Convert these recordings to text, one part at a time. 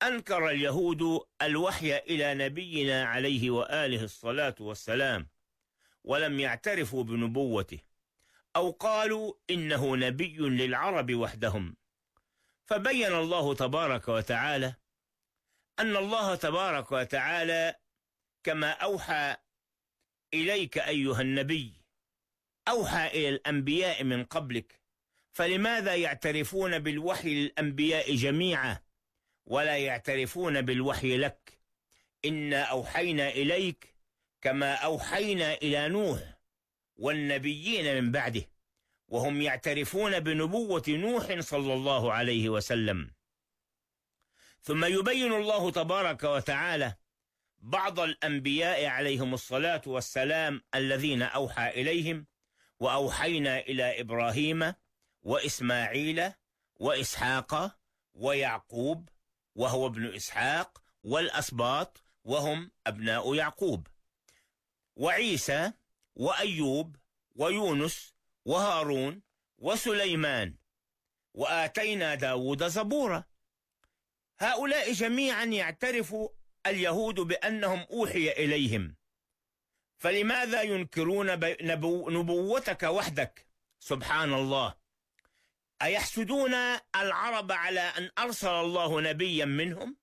أنكر اليهود الوحي إلى نبينا عليه وآله الصلاة والسلام ولم يعترفوا بنبوته، أو قالوا إنه نبي للعرب وحدهم. فبين الله تبارك وتعالى أن الله تبارك وتعالى كما أوحى إليك أيها النبي أوحى إلى الأنبياء من قبلك، فلماذا يعترفون بالوحي للأنبياء جميعا ولا يعترفون بالوحي لك؟ إنا أوحينا إليك كما أوحينا إلى نوح والنبيين من بعده، وهم يعترفون بنبوة نوح صلى الله عليه وسلم. ثم يبين الله تبارك وتعالى بعض الأنبياء عليهم الصلاة والسلام الذين أوحى إليهم: وأوحينا إلى إبراهيم وإسماعيل وإسحاق ويعقوب وهو ابن إسحاق، والأسباط وهم أبناء يعقوب، وعيسى وأيوب ويونس وهارون وسليمان، وآتينا داود زبورا. هؤلاء جميعا يعترف اليهود بأنهم أوحي إليهم، فلماذا ينكرون نبوتك وحدك؟ سبحان الله. أيحسدون العرب على أن أرسل الله نبيا منهم؟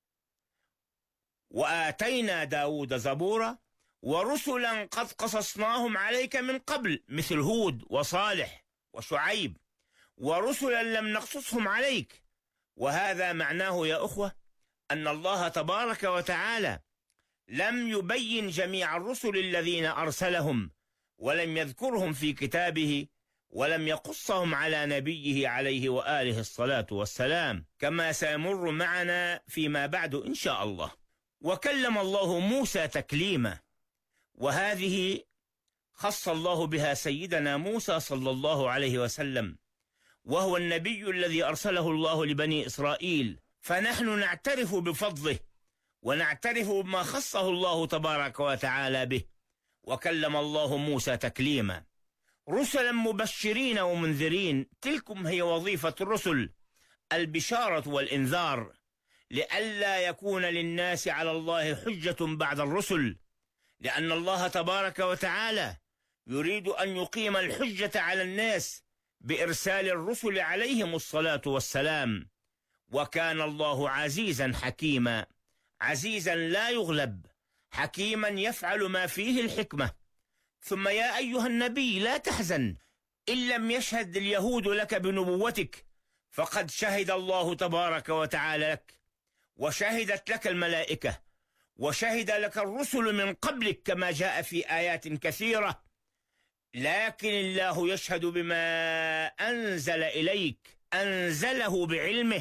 وآتينا داود زبورا ورسلا قد قصصناهم عليك من قبل، مثل هود وصالح وشعيب، ورسلا لم نقصصهم عليك. وهذا معناه يا أخوة أن الله تبارك وتعالى لم يبين جميع الرسل الذين أرسلهم، ولم يذكرهم في كتابه، ولم يقصهم على نبيه عليه وآله الصلاة والسلام، كما سيمر معنا فيما بعد إن شاء الله. وكلم الله موسى تكليما، وهذه خص الله بها سيدنا موسى صلى الله عليه وسلم، وهو النبي الذي أرسله الله لبني إسرائيل، فنحن نعترف بفضله ونعترف بما خصه الله تبارك وتعالى به. وكلم الله موسى تكليما، رسلا مبشرين ومنذرين. تلكم هي وظيفة الرسل، البشارة والإنذار، لئلا يكون للناس على الله حجة بعد الرسل، لأن الله تبارك وتعالى يريد أن يقيم الحجة على الناس بإرسال الرسل عليهم الصلاة والسلام. وكان الله عزيزا حكيما، عزيزا لا يغلب، حكيما يفعل ما فيه الحكمة. ثم يا أيها النبي لا تحزن إن لم يشهد اليهود لك بنبوتك، فقد شهد الله تبارك وتعالى لك، وشهدت لك الملائكة، وشهد لك الرسل من قبلك كما جاء في آيات كثيرة. لكن الله يشهد بما أنزل إليك، أنزله بعلمه،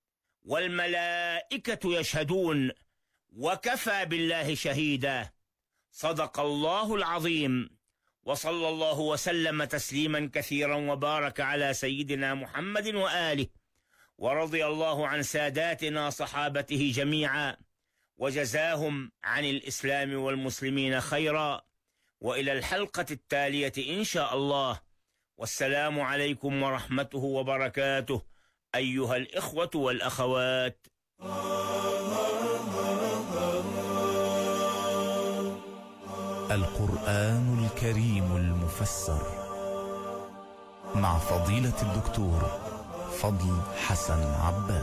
والملائكة يشهدون، وكفى بالله شهيدا. صدق الله العظيم. وصلى الله وسلم تسليما كثيرا وبارك على سيدنا محمد وآله، ورضي الله عن ساداتنا صحابته جميعا، وجزاهم عن الإسلام والمسلمين خيرا. وإلى الحلقة التالية إن شاء الله، والسلام عليكم ورحمته وبركاته أيها الإخوة والأخوات. القرآن الكريم المفسر مع فضيلة الدكتور فضل حسن عباس.